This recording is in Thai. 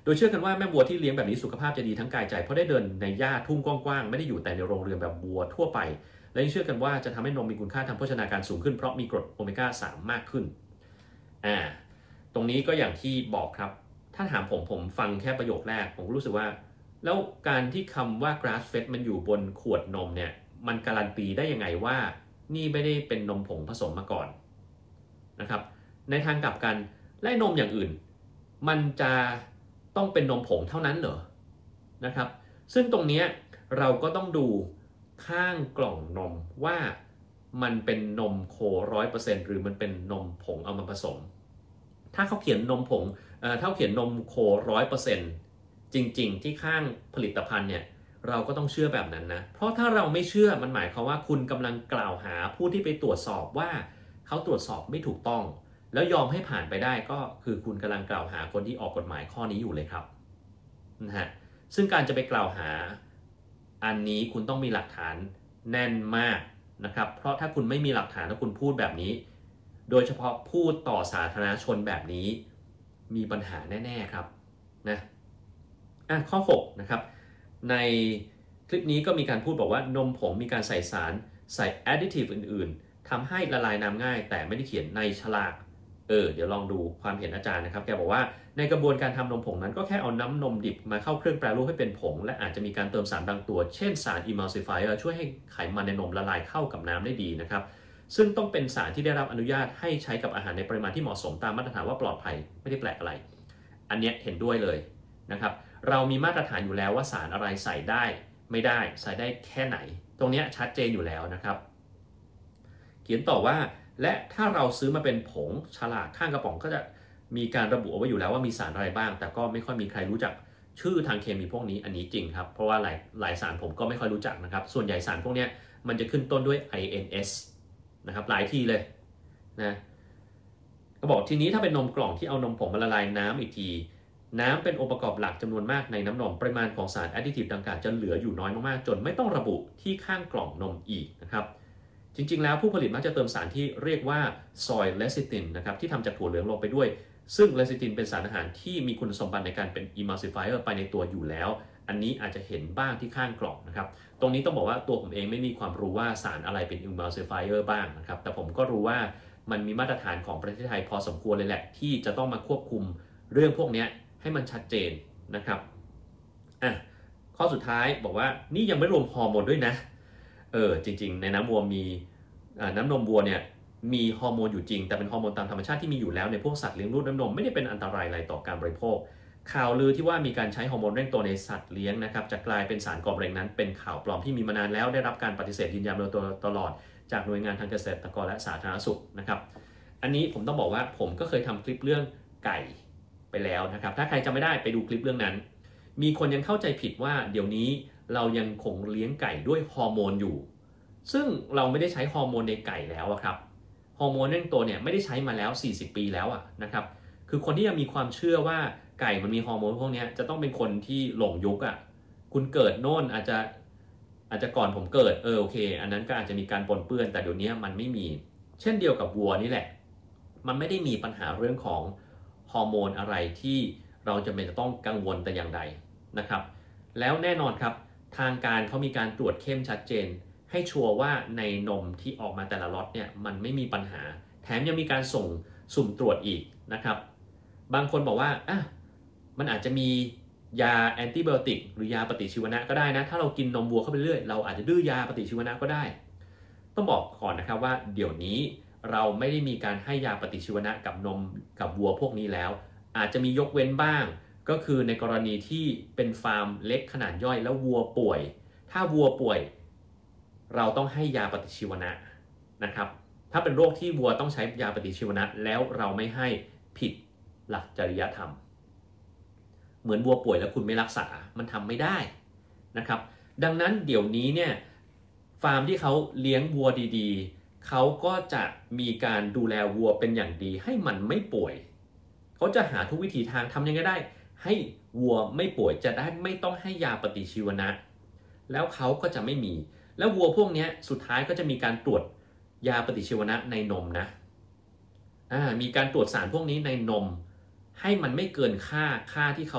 โดยเชื่อกันว่าแม่วัวที่เลี้ยงแบบนี้สุขภาพจะดีทั้งกายใจเพราะได้เดินในหญ้าทุ่งกว้างๆไม่ได้อยู่แต่ในโรงเรือนแบบวัวทั่วไปและยังเชื่อกันว่าจะทำให้นมมีคุณค่าทางโภชนาการสูงขึ้นเพราะมีกรดโอเมก้า3มากขึ้นอ่าตรงนี้ก็อย่างที่บอกครับถ้าถามผมฟังแค่ประโยคแรกผมรู้สึกว่าแล้วการที่คำว่า grass fed มันอยู่บนขวดนมเนี่ยมันการันตีได้ยังไงว่านี่ไม่ได้เป็นนมผงผสมมาก่อนนะครับในทางกลับกันและนมอย่างอื่นมันจะต้องเป็นนมผงเท่านั้นเหรอนะครับซึ่งตรงนี้เราก็ต้องดูข้างกล่องนมว่ามันเป็นนมโค 100% หรือมันเป็นนมผงเอามาผสมถ้าเขาเขียนนมผงถ้าเขาเขียนนมโค 100% จริงๆที่ข้างผลิตภัณฑ์เนี่ยเราก็ต้องเชื่อแบบนั้นนะเพราะถ้าเราไม่เชื่อมันหมายความว่าคุณกำลังกล่าวหาผู้ที่ไปตรวจสอบว่าเขาตรวจสอบไม่ถูกต้องแล้วยอมให้ผ่านไปได้ก็คือคุณกำลังกล่าวหาคนที่ออกกฎหมายข้อนี้อยู่เลยครับนะฮะซึ่งการจะไปกล่าวหาอันนี้คุณต้องมีหลักฐานแน่นมากนะครับเพราะถ้าคุณไม่มีหลักฐานแล้วคุณพูดแบบนี้โดยเฉพาะพูดต่อสาธารณชนแบบนี้มีปัญหาแน่ๆครับนะข้อ6นะครับในคลิปนี้ก็มีการพูดบอกว่านมผงมีการใส่สารใส่ additive อื่นๆทำให้ละลายน้ำง่ายแต่ไม่ได้เขียนในฉลากเดี๋ยวลองดูความเห็นอาจารย์นะครับแกบอกว่าในกระบวนการทำนมผงนั้นก็แค่เอาน้ำนมดิบมาเข้าเครื่องแปรรูปให้เป็นผงและอาจจะมีการเติมสารบางตัวเช่นสาร emulsifier ช่วยให้ไขมันในนมละลายเข้ากับน้ำได้ดีนะครับซึ่งต้องเป็นสารที่ได้รับอนุญาตให้ใช้กับอาหารในปริมาณที่เหมาะสมตามมาตรฐานว่าปลอดภัยไม่ได้แปลกอะไรอันนี้เห็นด้วยเลยนะครับเรามีมาตรฐานอยู่แล้วว่าสารอะไรใส่ได้ไม่ได้ใส่ได้แค่ไหนตรงนี้ชัดเจนอยู่แล้วนะครับเขียนต่อว่าและถ้าเราซื้อมาเป็นผงฉลากข้างกระป๋องก็จะมีการระบุเอาไว้อยู่แล้วว่ามีสารอะไรบ้างแต่ก็ไม่ค่อยมีใครรู้จักชื่อทางเคมีพวกนี้อันนี้จริงครับเพราะว่าหลายสารผมก็ไม่ค่อยรู้จักนะครับส่วนใหญ่สารพวกนี้มันจะขึ้นต้นด้วย INS นะครับหลายทีเลยนะก็บอกทีนี้ถ้าเป็นนมกล่องที่เอานมผงมาละลายน้ำอีกทีน้ำเป็นองค์ประกอบหลักจำนวนมากในน้ำนมปริมาณของสารแอดดิทีฟดังกล่าวจะเหลืออยู่น้อยมากๆจนไม่ต้องระบุที่ข้างกล่องนมอีกนะครับจริงๆแล้วผู้ผลิตมักจะเติมสารที่เรียกว่าซอยเลซิตินนะครับที่ทำจากถั่วเหลืองลงไปด้วยซึ่งเลซิตินเป็นสารอาหารที่มีคุณสมบัติในการเป็น emulsifier ไปในตัวอยู่แล้วอันนี้อาจจะเห็นบ้างที่ข้างกล่องนะครับตรงนี้ต้องบอกว่าตัวผมเองไม่มีความรู้ว่าสารอะไรเป็น emulsifier บ้างนะครับแต่ผมก็รู้ว่ามันมีมาตรฐานของประเทศไทยพอสมควรเลยแหละที่จะต้องมาควบคุมเรื่องพวกนี้ให้มันชัดเจนนะครับข้อสุดท้ายบอกว่านี่ยังไม่รวมฮอร์โมนด้วยนะจริงๆในน้ำวัวมีน้ำนมวัวเนี่ยมีฮอร์โมนอยู่จริงแต่เป็นฮอร์โมนตามธรรมชาติที่มีอยู่แล้วในพวกสัตว์เลี้ยงลูกน้ำนมไม่ได้เป็นอันตรายอะไรต่อการบริโภคข่าวลือที่ว่ามีการใช้ฮอร์โมนเร่งโตในสัตว์เลี้ยงนะครับจะกลายเป็นสารก่อมะเร็งนั้นเป็นข่าวปลอมที่มีมานานแล้วได้รับการปฏิเสธยืนยันโดยตลอดจากหน่วยงานทางเกษตรกรและสาธารณสุขนะครับอันนี้ผมต้องบอกว่าผมก็เคยทำคลิปเรื่องไก่ไปแล้วนะครับถ้าใครจำไม่ได้ไปดูคลิปเรื่องนั้นมีคนยังเข้าใจผิดว่าเดี๋ยวนี้เรายังคงเลี้ยงไก่ด้วยฮอร์โมนอยู่ซึ่งเราไม่ได้ใช้ฮอร์โมนในไก่แล้วครับฮอร์โมนเร่งโตเนี่ยไม่ได้ใช้มาแล้ว40ปีแล้วนะครับคือคนที่ยังมีความเชื่อว่าไก่มันมีฮอร์โมนพวกนี้จะต้องเป็นคนที่หลงยุคคุณเกิดโน่นอาจจะก่อนผมเกิดโอเคอันนั้นก็อาจจะมีการปนเปื้อนแต่เดี๋ยวนี้มันไม่มีเช่นเดียวกับวัวนี่แหละมันไม่ได้มีปัญหาเรื่องของฮอร์โมนอะไรที่เราจำเป็นจะต้องกังวลแต่อย่างใดนะครับแล้วแน่นอนครับทางการเขามีการตรวจเข้มชัดเจนให้ชัวร์ว่าในนมที่ออกมาแต่ละล็อตเนี่ยมันไม่มีปัญหาแถมยังมีการส่งสุ่มตรวจอีกนะครับบางคนบอกว่ามันอาจจะมียาแอนติไบโอติกหรือยาปฏิชีวนะก็ได้นะถ้าเรากินนมวัวเข้าไปเรื่อยเราอาจจะดื้อยาปฏิชีวนะก็ได้ต้องบอกก่อนนะครับว่าเดี๋ยวนี้เราไม่ได้มีการให้ยาปฏิชีวนะกับนมกับวัวพวกนี้แล้วอาจจะมียกเว้นบ้างก็คือในกรณีที่เป็นฟาร์มเล็กขนาดย่อยแล้ววัวป่วยถ้าวัวป่วยเราต้องให้ยาปฏิชีวนะนะครับถ้าเป็นโรคที่วัวต้องใช้ยาปฏิชีวนะแล้วเราไม่ให้ผิดหลักจริยธรรมเหมือนวัวป่วยแล้วคุณไม่รักษามันทำไม่ได้นะครับดังนั้นเดี๋ยวนี้เนี่ยฟาร์มที่เขาเลี้ยงวัวดีๆเขาก็จะมีการดูแลวัวเป็นอย่างดีให้มันไม่ป่วยเขาจะหาทุกวิธีทางทำยังไงได้ให้วัวไม่ป่วยจะได้ไม่ต้องให้ยาปฏิชีวนะแล้วเขาก็จะไม่มีแล้ววัวพวกนี้สุดท้ายก็จะมีการตรวจยาปฏิชีวนะในนมนะมีการตรวจสารพวกนี้ในนมให้มันไม่เกินค่าที่เขา